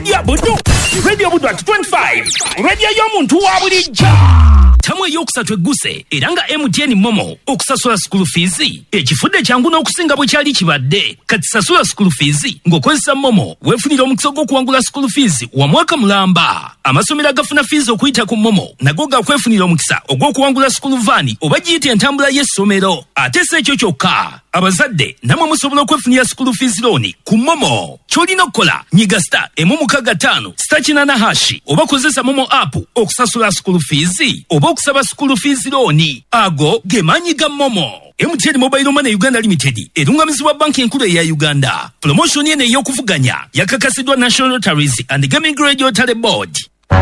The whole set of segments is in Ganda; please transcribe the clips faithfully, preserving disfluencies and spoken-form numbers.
Radio Budu. Radio Budu at twenty-five. Radio y'omuntu wa bulijjo. Tamwe yokusatu eguse eranga M T N Momo okusasula school fees ekifudde kyangu n'okusinga bwe kyali kibadde kati sasula school fees ng'okozesa Momo weefunira omukisa gw'okuwangula school fees wa mwaka mulamba. Amasomero agafuna fees okuyita ku Momo nago gakwefunira omukisa ogw'okuwangula school van oba giyite entambula y'essomero. Ate si ekyo kyokka abazadde namwe musobola okwefunira school fees loan ku Momo. Kyolina okukola nyiga star emu mukaga ttaano star kinana hashi oba kozesa Momo app okusasula school fees oba okusaba school fees loan. Ago gemanyi ga Momo. M T N Mobile Money Uganda Limited erungamizibwa banki enkulu ya Uganda. Promotion yene ey'okuvuganya yakakasidwa National Lotteries and Gaming Regulatory Board.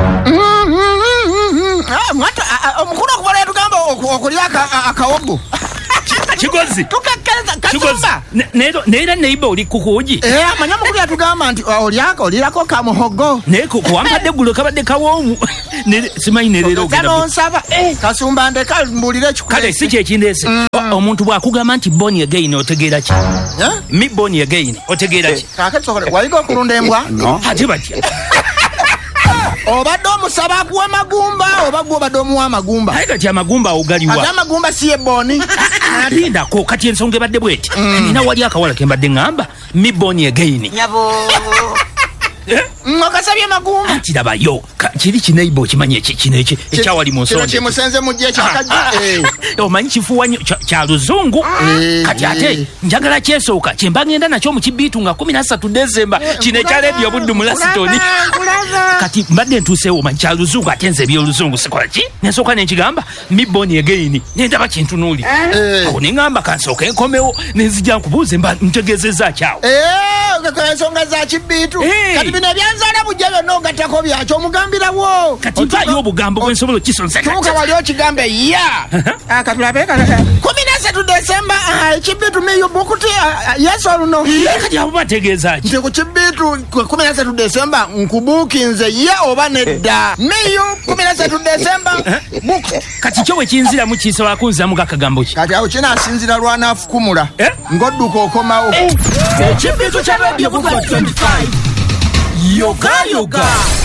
Ah, mwata omukulu okubola tugamba okulyaka akawogo. Kigozi tukakkeleza kasumba nero nera neiba oli kukuji eh amanya mukulu yatugamba nti olyaka olirako kamuhogo neko kuwampadde gulo kabadde kawomu ne simanyi nerero ogenda nsaba eh kasumba ndeka mbulire kikule kale si kye kindese omuntu bwakugamba nti born again otegeera ki eh mi born again otegeera ki kakatokole wayiga okulunda embwa ate batya obadde omusaba kuwa magumba oba gwo obadde omuwa amagumba ayi kati amagumba ogaliwa ate amagumba si eboni alindako kati ensonga ebadde bweti nina wali akawala kembadde ngamba mi born again nyabo mwakasabye magumba ati labayo kiri kineibo kimanye eki kineki ekyawali mu nsonga kino kimusenze mu gye kyakaje omanyi kifuwanyo kya luzungu kati ate njagala kyesooka kyemba ngenda nakyo mu kibiitu nga kumi na ssatu December kino ekya Radio Buddu mu Lasitoni kati mbadde ntuuseewo omanyi kya luzungu ate nze ebyoluzungu sikola ki nensooka nenkigamba mi born again nendaba kintunuuli awo neŋŋamba kansooka enkomewo nenzija nkubuuze mba ntegeezezza kyawo ensonga za kibiitu kati bino ebyanzaala bujja byonna ogattako byakyo omugambirawo kati mpaayo obugambo bwensobola okisonzeka tuuka wali okigambe ya katulabe kumi na ssatu December ekibiitu miyu bukuti yes or no kati abo bategeeza ki nti ku kibiitu kumi na ssatu December nkubuukinze ye oba nedda miyu kumi na ssatu December bukuti kati kyo wekinziramu kisobola kunziramu gakagambo ki kati awo kinaasinzira lwanaafukumula ng'odduka okomawo ekibiitu kya Radio Buddu twenty-five yoga yoga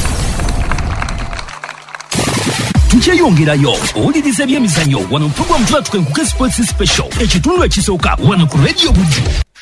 tukyeyongerayo owuliriza ebyemizannyo wano mu program tuba tukenkuka sports special ekitundu ekisooka wano ku Radio Buddu.